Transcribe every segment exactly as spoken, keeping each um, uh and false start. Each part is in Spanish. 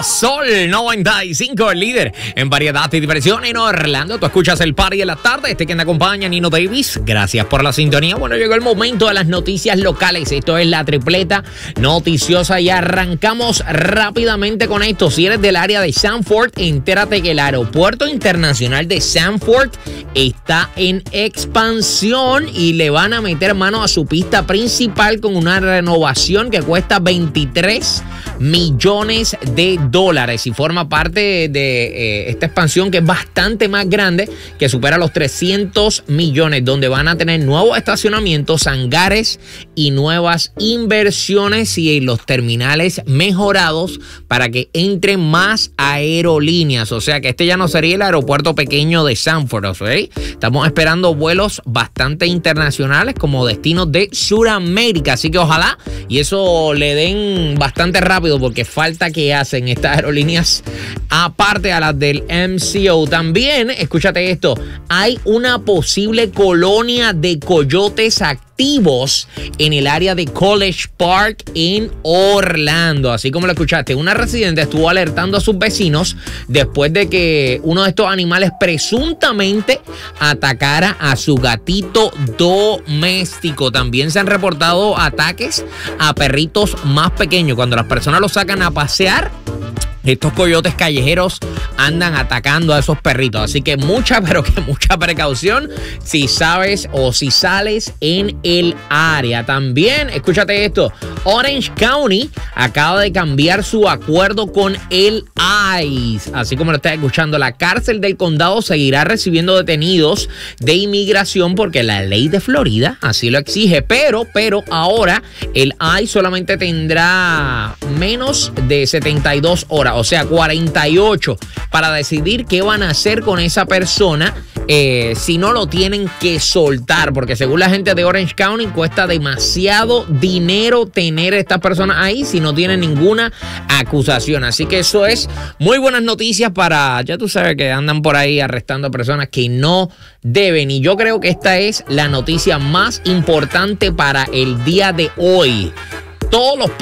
Sol noventa y cinco, el líder en variedad y diversión en Orlando. Tú escuchas el party en la tarde. Este quien te acompaña, Nino Davis. Gracias por la sintonía. Bueno, llegó el momento de las noticias locales. Esto es la tripleta noticiosa y arrancamos rápidamente con esto. Si eres del área de Sanford, entérate que el aeropuerto internacional de Sanford está en expansión y le van a meter mano a su pista principal con una renovación que cuesta veintitrés millones de dólares y forma parte de eh, esta expansión que es bastante más grande, que supera los trescientos millones, donde van a tener nuevos estacionamientos, hangares y nuevas inversiones y los terminales mejorados para que entren más aerolíneas. O sea que este ya no sería el aeropuerto pequeño de Sanford, ¿ok? Estamos esperando vuelos bastante internacionales como destinos de Sudamérica, así que ojalá y eso le den bastante rápido, porque falta que hacen estas aerolíneas aparte a las del M C O. También, escúchate esto, hay una posible colonia de coyotes activos en el área de College Park en Orlando. Así como lo escuchaste, una residente estuvo alertando a sus vecinos después de que uno de estos animales presuntamente atacara a su gatito doméstico. También se han reportado ataques a perritos más pequeños. Cuando las personas los sacan a pasear, estos coyotes callejeros andan atacando a esos perritos. Así que mucha, pero que mucha precaución si sabes o si sales en el área. También, escúchate esto, Orange County acaba de cambiar su acuerdo con el ICE. Así como lo estás escuchando, la cárcel del condado seguirá recibiendo detenidos de inmigración porque la ley de Florida así lo exige. Pero, pero ahora el ICE solamente tendrá menos de setenta y dos horas. O sea, cuarenta y ocho para decidir qué van a hacer con esa persona eh, si no lo tienen que soltar, porque según la gente de Orange County cuesta demasiado dinero tener a estas personas ahí si no tienen ninguna acusación. Así que eso es muy buenas noticias para, ya tú sabes que andan por ahí arrestando a personas que no deben, y yo creo que esta es la noticia más importante para el día de hoy. Todos los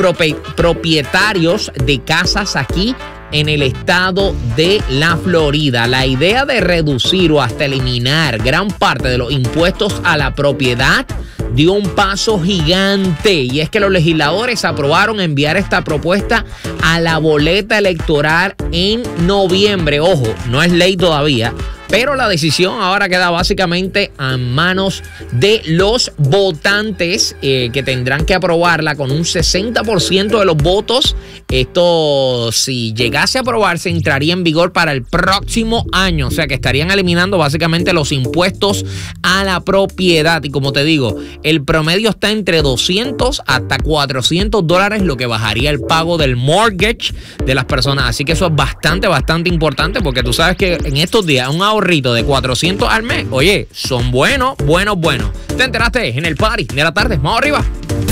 propietarios de casas aquí en el estado de la Florida, la idea de reducir o hasta eliminar gran parte de los impuestos a la propiedad dio un paso gigante, y es que los legisladores aprobaron enviar esta propuesta a la boleta electoral en noviembre. Ojo, no es ley todavía, pero la decisión ahora queda básicamente a manos de los votantes eh, que tendrán que aprobarla con un sesenta por ciento de los votos. Esto, si llegase a aprobarse, entraría en vigor para el próximo año. O sea que estarían eliminando básicamente los impuestos a la propiedad. Y como te digo, el promedio está entre doscientos hasta cuatrocientos dólares, lo que bajaría el pago del mortgage de las personas. Así que eso es bastante, bastante importante, porque tú sabes que en estos días un ahorrito de cuatrocientos al mes, oye, son buenos, buenos, buenos. ¿Te enteraste en el party de la tarde? Más arriba.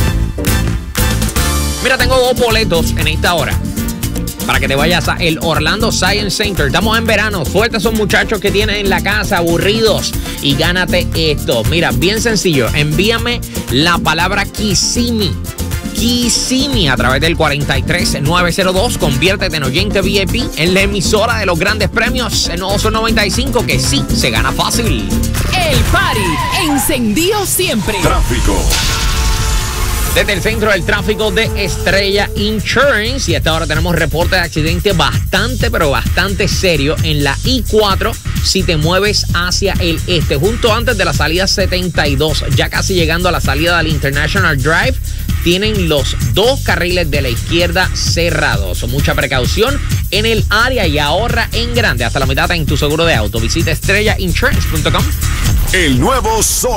Mira, tengo dos boletos en esta hora para que te vayas a el Orlando Science Center. Estamos en verano. Suelta a esos muchachos que tienes en la casa aburridos y gánate esto. Mira, bien sencillo. Envíame la palabra Kissimmee. Kissimmee a través del cuatro tres nueve cero dos. Conviértete en oyente V I P en la emisora de los grandes premios en Sol noventa y cinco, que sí se gana fácil. El party encendido siempre. Tráfico. Desde el centro del tráfico de Estrella Insurance, y hasta ahora tenemos reporte de accidente bastante, pero bastante serio en la I cuatro si te mueves hacia el este, justo antes de la salida setenta y dos, ya casi llegando a la salida del International Drive. Tienen los dos carriles de la izquierda cerrados. Mucha precaución en el área y ahorra en grande hasta la mitad en tu seguro de auto. Visita estrella insurance punto com. El nuevo Sol